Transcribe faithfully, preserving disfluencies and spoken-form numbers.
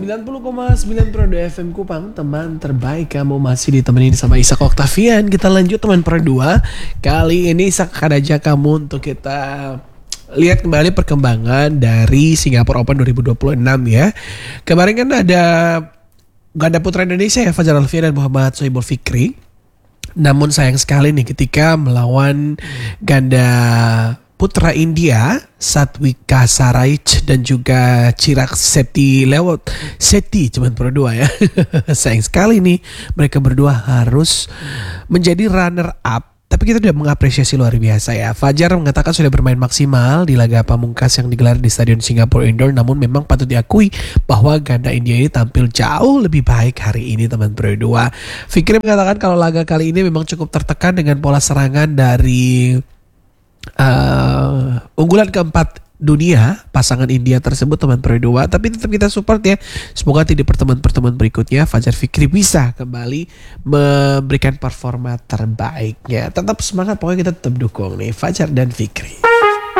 sembilan puluh koma sembilan Pro dua F M Kupang, teman terbaik. Kamu masih ditemenin sama Ishak Oktavian. Kita lanjut teman Pro dua. Kali ini Ishak akan ajak kamu untuk kita lihat kembali perkembangan dari Singapore Open dua ribu dua puluh enam ya. Kemarin kan ada ganda putra Indonesia ya, Fajar Alfian dan Muhammad Sohibul Fikri. Namun sayang sekali nih ketika melawan ganda putra India Satwika Saraj dan juga Chirag Seti lewat Seti cuman Pro dua ya. Sayang sekali nih mereka berdua harus menjadi runner up. Tapi kita sudah mengapresiasi luar biasa ya. Fajar mengatakan sudah bermain maksimal di laga pamungkas yang digelar di Stadion Singapore Indoor. Namun memang patut diakui bahwa ganda India ini tampil jauh lebih baik hari ini teman Pro dua. Fikri mengatakan kalau laga kali ini memang cukup tertekan dengan pola serangan dari uh, unggulan keempat dunia pasangan India tersebut teman Pro dua. Tapi tetap kita support ya. Semoga di pertemuan-pertemuan berikutnya Fajar Fikri bisa kembali memberikan performa terbaiknya. Tetap semangat, pokoknya kita tetap dukung nih Fajar dan Fikri.